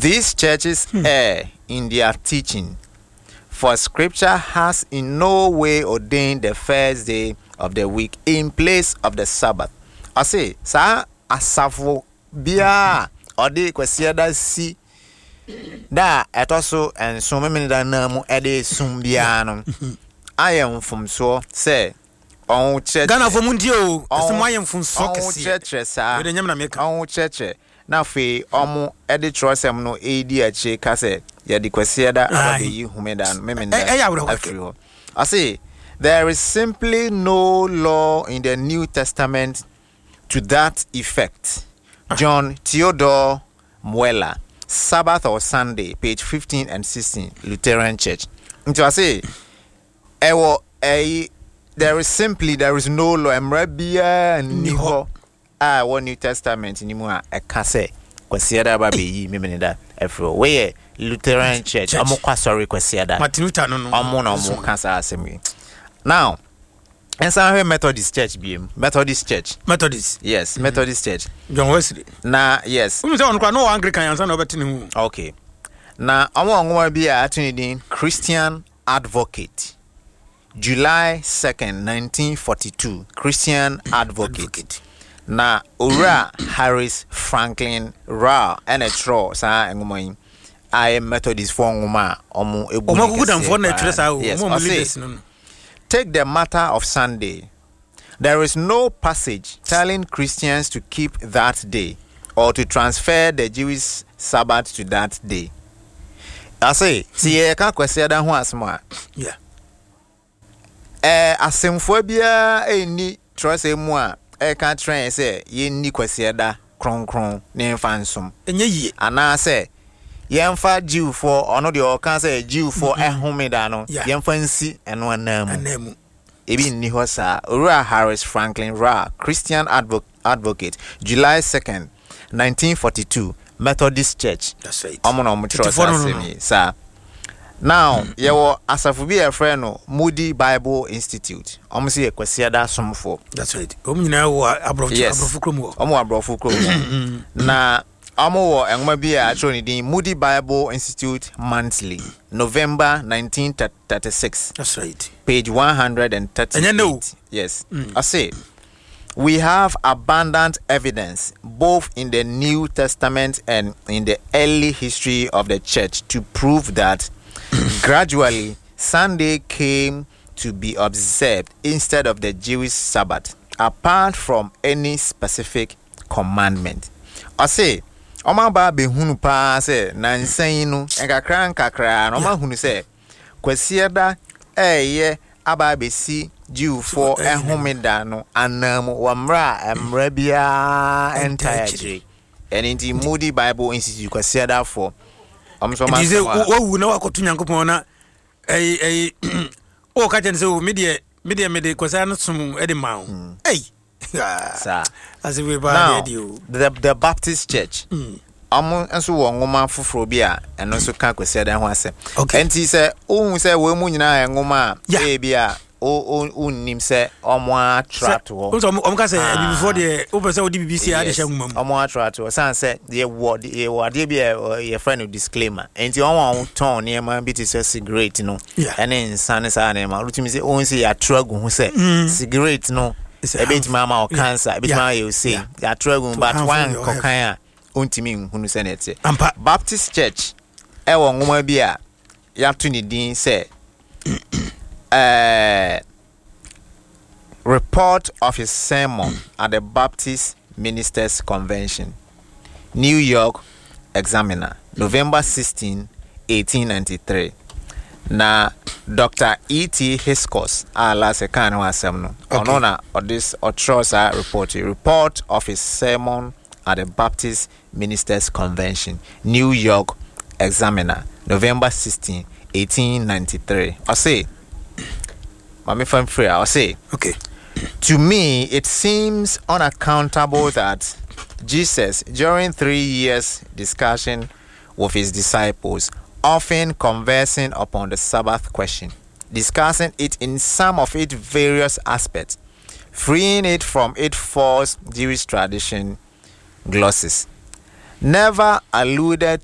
These churches err in their teaching, for Scripture has in no way ordained the first day of the week in place of the Sabbath. I say, sa asafo bia odi kwesiada si da etoso enso memene da na mu ede sum bia no ayem fumso say on church Ghana for mundio asemo ayem fumso kese church sa we de nyam na meka on church na fe omo ede trosem no edi achi ka say ya di kwesiada abayi humeda memene da I say there is simply no law in the New Testament to that effect. John Theodore Mueller, Sabbath or Sunday, page 15 and 16, Lutheran Church. So I say, there is no law. Emrabia and Niho. One New Testament in Nimua, a casse, Quasiada Baby, Mimenida, Afro. Where Lutheran Church, Amokwa sorry, Quasiada, Martinuta, no, Amono, Cancer Assembly. Now, and some Methodist Church, Methodist Church. Methodist. Yes, Methodist Church. John Wesley. Na yes. We don't no Anglican and over to okay. Na I be a Christian Advocate. July 2nd, 1942. Christian Advocate. Na Ura Harris Franklin Ra and a tro sa ngumoyin. I am Methodist for nguma omo ebu. Omo good and for yes, take the matter of Sunday. There is no passage telling Christians to keep that day or to transfer the Jewish Sabbath to that day. I say, see, I can't question that one smart. Yeah. Asemphobia, any trust a moi, I can't try and say, ye ni kwesiada, kron, name fansum. And I say, Yemfa Jew for or not your cancer Jew for a homedano, Yemfancy and one name. Even Nihosa, Ura Harris Franklin Ra, Christian Advocate, July 2nd, 1942, Methodist Church. That's right. Sir. Now, you were Asafubi a friend, Moody Bible Institute. Almost a Quasiada Sumfo. That's right. Yes. Now, Amo and maybe actually the Moody Bible Institute monthly, November 1936. That's right. Page 138. And you know. Yes. I say, we have abundant evidence, both in the New Testament and in the early history of the church, to prove that gradually Sunday came to be observed instead of the Jewish Sabbath, apart from any specific commandment. I say, Oma ba be hunu pa se na nsan no nkakra no ma hunu se kwasieda ye aba be si Jew for ehomeda no anam wamra emra bia entire and in Moody Bible Institute kwasieda for so ma say wo na wakotu nyankopon na o ka chen se o media kwasieda no sum e de ma Sir. As we now, the Baptist Church. And so ngoma fufuro bia and also can kwese dan ho asem. And he say ohun say we mu nyina ngoma e bia o nim say omo attract wo. Omo ka say before the over say BBC ade hye ngoma mu. Omo attract wo san say the word bia your friend disclaimer. And you won ton near man bit say cigarette no. And then san say na ma rutimi say ohun say attract hu say cigarette no. A bit mama or cancer, a bit mama you say, ya travel, but one cocaine, untimi, who senate. Baptist Church, Ewa Mumabia, Yaptuni Dean said, report of his sermon at the Baptist Ministers Convention, New York Examiner, November 16, 1893. Na Dr. E.T. Hiscos last kind of assembly. Onona or this Otrosa report of his sermon at the Baptist Ministers Convention, New York Examiner, November 16, 1893. I say, Mami from free. I say, okay. To me, it seems unaccountable that Jesus, during 3 years discussion with his disciples, often conversing upon the Sabbath question, discussing it in some of its various aspects, freeing it from its false Jewish tradition glosses, never alluded